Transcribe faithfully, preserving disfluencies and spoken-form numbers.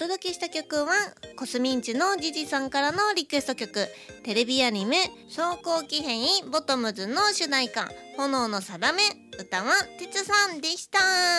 届けした曲はコスミンチのジジさんからのリクエスト曲、テレビアニメ昇降機兵ボトムズの主題歌炎の定め、歌は鉄さんでした。